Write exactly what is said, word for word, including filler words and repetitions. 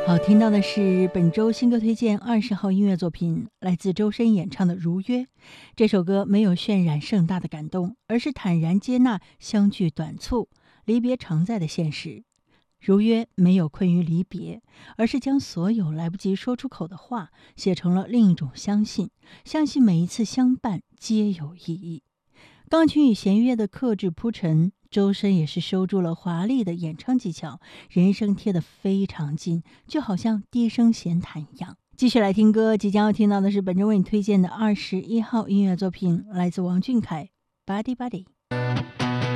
好，听到的是本周新歌推荐二十号音乐作品，来自周深演唱的《如约》。这首歌没有渲染盛大的感动，而是坦然接纳相聚短促、离别常在的现实。如约没有困于离别，而是将所有来不及说出口的话写成了另一种相信，相信每一次相伴皆有意义。钢琴与弦乐的克制铺陈，周深也是收住了华丽的演唱技巧，人声贴得非常近，就好像低声闲谈一样。继续来听歌，即将要听到的是本周为你推荐的二十一号音乐作品，来自王俊凯《Body Body》。